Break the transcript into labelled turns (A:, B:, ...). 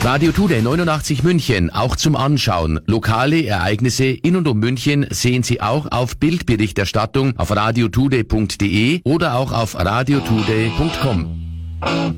A: Radio Today 89 München, auch zum Anschauen. Lokale Ereignisse in und um München sehen Sie auch auf Bildberichterstattung auf radiotoday.de oder auch auf radiotoday.com.